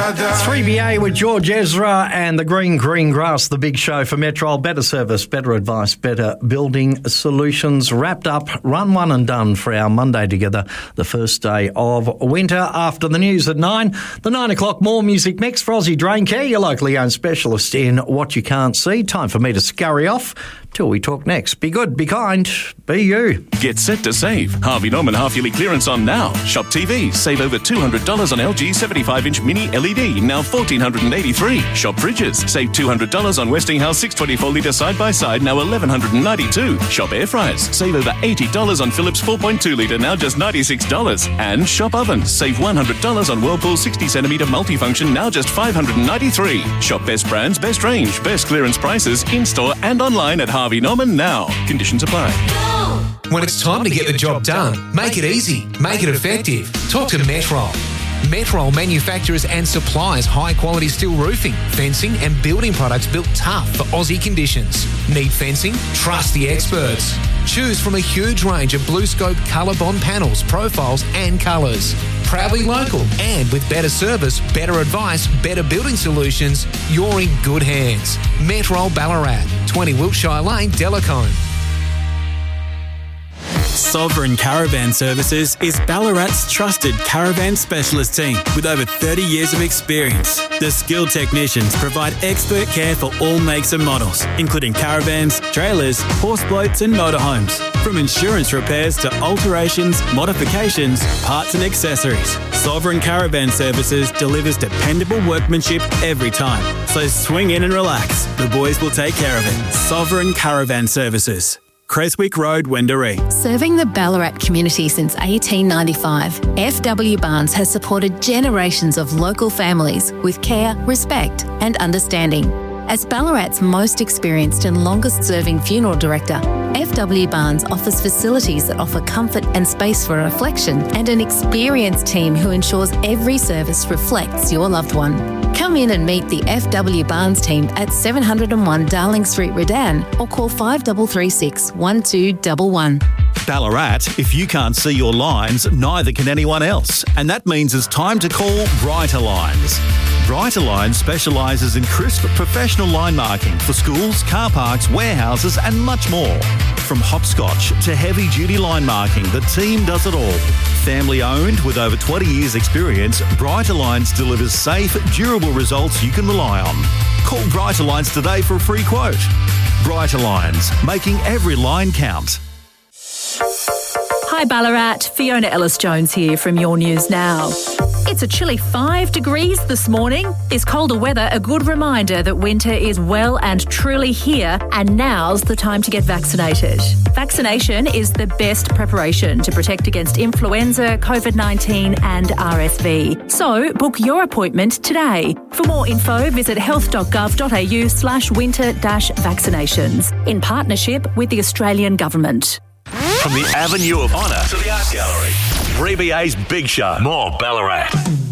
3BA with George Ezra and the Green Grass, the big show for Metrol. Better service, better advice, better building solutions. Wrapped up, run, one and done for our Monday together, the first day of winter. After the news at 9, the 9 o'clock More Music Mix for Aussie Drain Care, your locally owned specialist in what you can't see. Time for me to scurry off till we talk next. Be good, be kind, be you. Get set to save. Harvey Norman half-yearly clearance on now. Shop TVs. Save over $200 on LG 75-inch mini LED, now $1,483. Shop fridges. Save $200 on Westinghouse 624-litre side-by-side, now $1,192. Shop air fryers. Save over $80 on Philips 4.2-litre, now just $96. And shop ovens. Save $100 on Whirlpool 60cm multifunction, now just $593. Shop best brands, best range, best clearance prices, in-store and online at Harvey Norman now. Conditions apply. When it's time to get the job done, make it easy, make it effective. Talk to Metrol. Metrol manufactures and supplies high-quality steel roofing, fencing and building products built tough for Aussie conditions. Need fencing? Trust the experts. Choose from a huge range of BlueScope colour bond panels, profiles and colours. Proudly local and with better service, better advice, better building solutions, you're in good hands. Metrol Ballarat, 20 Wiltshire Lane, Delacombe. Sovereign Caravan Services is Ballarat's trusted caravan specialist team with over 30 years of experience. The skilled technicians provide expert care for all makes and models, including caravans, trailers, horse boats and motorhomes. From insurance repairs to alterations, modifications, parts and accessories, Sovereign Caravan Services delivers dependable workmanship every time. So swing in and relax. The boys will take care of it. Sovereign Caravan Services. Creswick Road, Wendouree. Serving the Ballarat community since 1895, FW Barnes has supported generations of local families with care, respect and understanding. As Ballarat's most experienced and longest-serving funeral director, FW Barnes offers facilities that offer comfort and space for reflection and an experienced team who ensures every service reflects your loved one. Come in and meet the FW Barnes team at 701 Darling Street, Redan, or call 5336 1211. Ballarat, if you can't see your lines, neither can anyone else. And that means it's time to call Brighter Lines. Brighter Lines specialises in crisp professional line marking for schools, car parks, warehouses and much more. From hopscotch to heavy-duty line marking, the team does it all. Family owned with over 20 years experience, Brighter Lines delivers safe, durable results you can rely on. Call Brighter Lines today for a free quote. Brighter Lines, making every line count. Hi Ballarat, Fiona Ellis-Jones here from Your News Now. It's a chilly 5 degrees this morning. This colder weather, a good reminder that winter is well and truly here, and now's the time to get vaccinated. Vaccination is the best preparation to protect against influenza, COVID-19 and RSV. So book your appointment today. For more info, visit health.gov.au/winter-vaccinations in partnership with the Australian Government. From the Avenue of Honour to the Art Gallery, 3BA's Big Show. More Ballarat.